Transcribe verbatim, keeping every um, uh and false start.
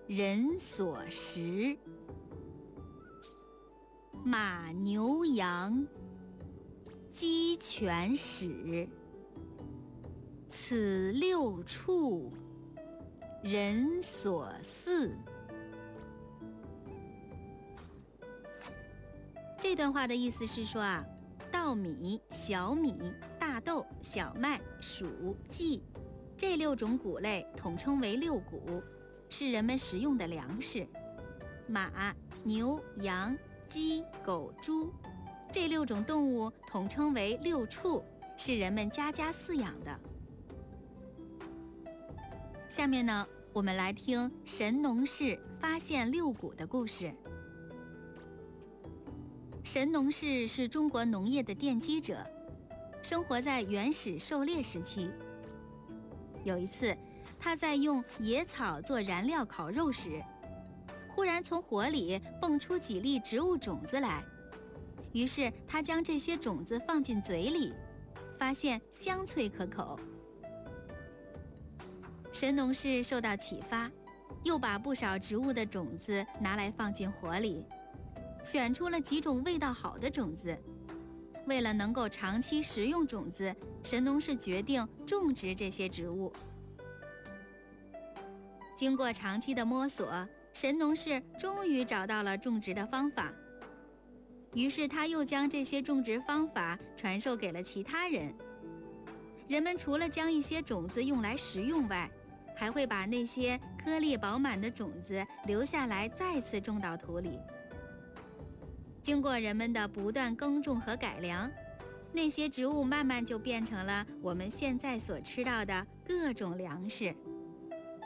人所食。马牛羊，鸡犬豕，此六畜，人所饲。这段话的意思是说啊，稻米、小米、大豆、小麦、黍、稷这六种谷类统称为六谷，是人们食用的粮食。马、牛、羊、鸡、狗、猪这六种动物统称为六畜，是人们家家饲养的。下面呢，我们来听神农氏发现六谷的故事。神农氏是中国农业的奠基者，生活在原始狩猎时期。有一次，他在用野草做燃料烤肉时，忽然从火里蹦出几粒植物种子来，于是他将这些种子放进嘴里，发现香脆可口。神农氏受到启发，又把不少植物的种子拿来放进火里，选出了几种味道好的种子。为了能够长期食用种子，神农氏决定种植这些植物。经过长期的摸索，神农氏终于找到了种植的方法。于是他又将这些种植方法传授给了其他人。人们除了将一些种子用来食用外，还会把那些颗粒饱满的种子留下来，再次种到土里。经过人们的不断耕种和改良，那些植物慢慢就变成了我们现在所吃到的各种粮食。